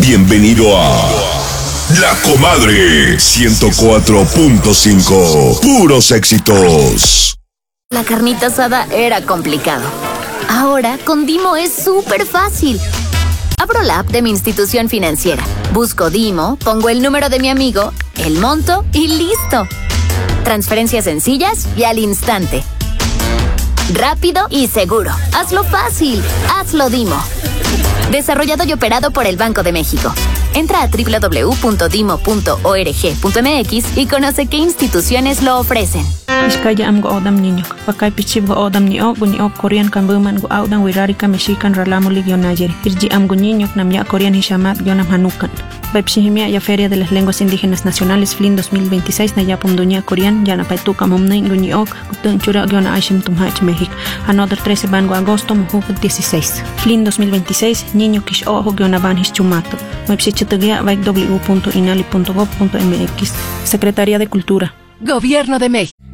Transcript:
Bienvenido a La Comadre 104.5. Puros éxitos. La carnita asada era complicado. Ahora con Dimo es súper fácil. Abro la app de mi institución financiera. Busco Dimo, pongo el número de mi amigo, el monto y listo. Transferencias sencillas y al instante. Rápido y seguro. Hazlo fácil. Hazlo Dimo. Desarrollado y operado por el Banco de México. Entra a www.dimo.org.mx y conoce qué instituciones lo ofrecen. Iskaya am go odam niño. Pakay pichib go odam ni ok Korean kambuman go audan wirarika mexican ralamuli gionayeri. Irji am go niño namya Korean hishamat gionam hanukan. Baipshihimia ya Feria de las Lenguas Indígenas Nacionales FLIN 2026 na yapum dunia Korean yana paituka mumnay guniok gutun chura giona ashim tumhach México. Another 13 van go agosto mujuk 16. FLIN 2026 niño kish ojo giona van hischumato. Baipshichitugia www.inali.gov.mx. Secretaría de Cultura. Gobierno de México.